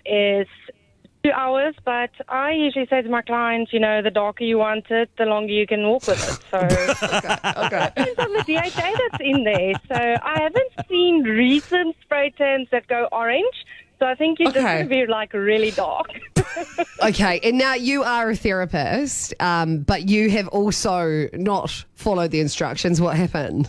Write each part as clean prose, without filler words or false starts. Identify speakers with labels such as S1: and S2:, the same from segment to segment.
S1: is 2 hours, but I usually say to my clients, the darker you want it, the longer you can walk with it. So
S2: Okay.
S1: depends on the DHA that's in there. So I haven't seen recent spray tans that go orange. So I think you're just going to be really dark.
S2: Okay, and now you are a therapist, but you have also not followed the instructions. What happened?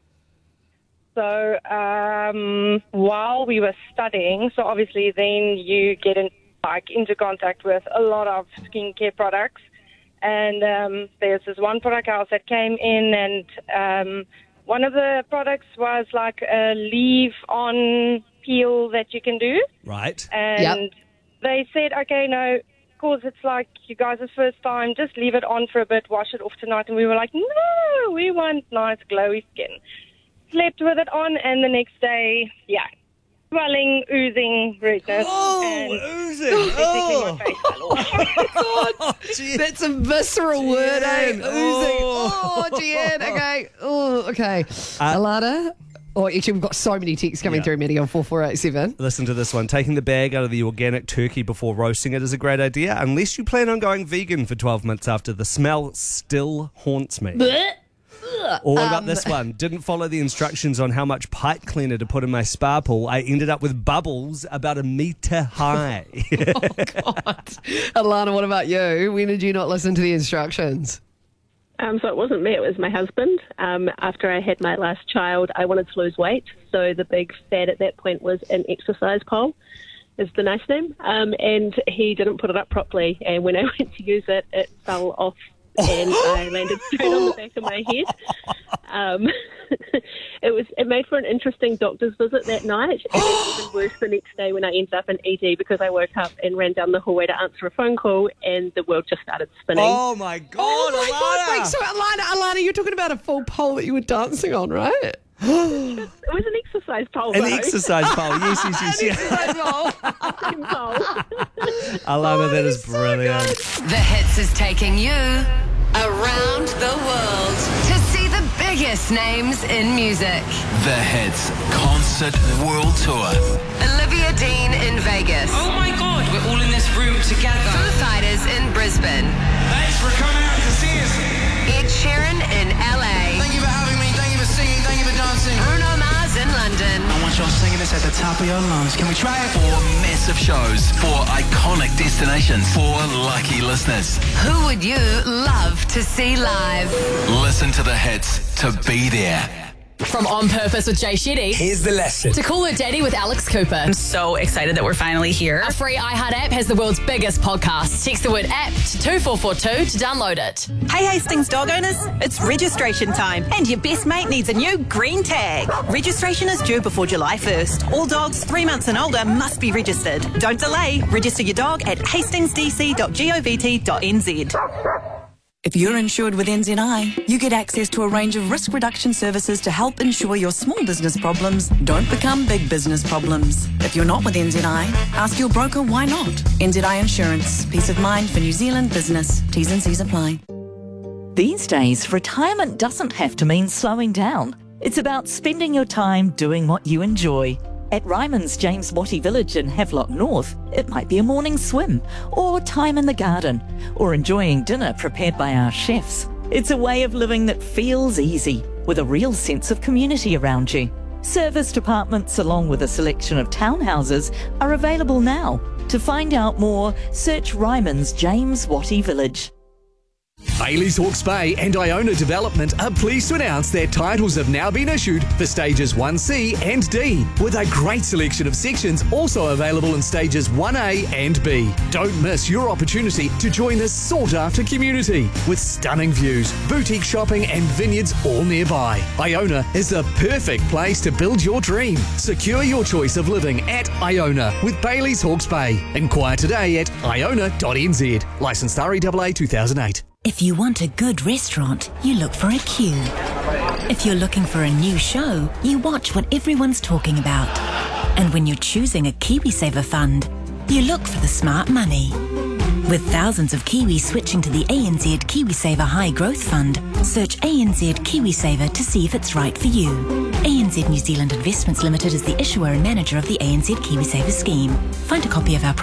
S1: So while we were studying, so obviously then you get into contact with a lot of skincare products. And there's this one product house that came in, and one of the products was like a leave-on peel that you can do.
S3: Right.
S1: And they said, okay, no, because it's like you guys' first time, just leave it on for a bit, wash it off tonight. And we were like, no, we want nice glowy skin. Slept with it on, and the next day, swelling, oozing, redness.
S3: Oozing.
S1: My face fell off.
S2: That's a visceral word, eh? Oozing. Oh, Jen. Okay. Oh, okay. Alana? Oh, actually, we've got so many texts coming through, Maddie, on 4487.
S3: Listen to this one. Taking the bag out of the organic turkey before roasting it is a great idea, unless you plan on going vegan for 12 months after. The smell still haunts me. Or what about this one? Didn't follow the instructions on how much pipe cleaner to put in my spa pool. I ended up with bubbles about 1 metre high.
S2: Oh, God. Alana, what about you? When did you not listen to the instructions?
S4: So it wasn't me, it was my husband. After I had my last child, I wanted to lose weight. So the big fad at that point was an exercise pole, is the nice name. And he didn't put it up properly. And when I went to use it, it fell off and I landed straight on the back of my head. It made for an interesting doctor's visit that night. And it was even worse the next day when I ended up in ED because I woke up and ran down the hallway to answer a phone call and the world just started spinning.
S3: Oh, my God,
S2: God. Wait, so Alana, you're talking about a full pole that you were dancing on, right?
S4: It was an exercise pole,
S3: An exercise pole, yes.
S2: Exercise pole.
S3: Alana, that is brilliant.
S5: The Hits is taking you around the world to see the biggest names in music.
S6: The Hits Concert World Tour.
S5: Olivia Dean in Vegas.
S7: Oh my God, we're all in this room together.
S5: Foo Fighters in Brisbane.
S7: Thanks for coming out to see us.
S5: Ed Sheeran in LA.
S6: Thank you for having me. Thank you for singing. Thank you for dancing.
S5: Bruno Mars in London.
S6: I want y'all singing this at the top of your lungs. Can we try it? 4 massive shows, 4 iconic destinations, 4 lucky listeners.
S5: Who would you love to see live?
S6: Listen to the hits to be there.
S8: From On Purpose with Jay Shetty.
S6: Here's the lesson.
S8: To Call Her Daddy with Alex Cooper.
S9: I'm so excited that we're finally here.
S8: Our free iHeart app has the world's biggest podcast. Text the word app to 2442 to download it.
S10: Hey Hastings dog owners, it's registration time and your best mate needs a new green tag. Registration is due before July 1st. All dogs 3 months and older must be registered. Don't delay. Register your dog at hastingsdc.govt.nz.
S11: If you're insured with NZI, you get access to a range of risk reduction services to help ensure your small business problems don't become big business problems. If you're not with NZI, ask your broker why not. NZI Insurance. Peace of mind for New Zealand business. T's and C's apply.
S12: These days, retirement doesn't have to mean slowing down. It's about spending your time doing what you enjoy. At Ryman's James Wattie Village in Havelock North, it might be a morning swim, or time in the garden, or enjoying dinner prepared by our chefs. It's a way of living that feels easy, with a real sense of community around you. Serviced apartments along with a selection of townhouses are available now. To find out more, search Ryman's James Wattie Village.
S13: Bailey's Hawke's Bay and Iona Development are pleased to announce their titles have now been issued for stages 1C and D, with a great selection of sections also available in stages 1A and B. Don't miss your opportunity to join this sought-after community with stunning views, boutique shopping and vineyards all nearby. Iona is the perfect place to build your dream. Secure your choice of living at Iona with Bailey's Hawke's Bay. Inquire today at iona.nz. Licensed REAA 2008.
S14: If you want a good restaurant, you look for a queue. If you're looking for a new show, you watch what everyone's talking about. And when you're choosing a KiwiSaver fund, you look for the smart money. With thousands of Kiwis switching to the ANZ KiwiSaver High Growth Fund, search ANZ KiwiSaver to see if it's right for you. ANZ New Zealand Investments Limited is the issuer and manager of the ANZ KiwiSaver scheme. Find a copy of our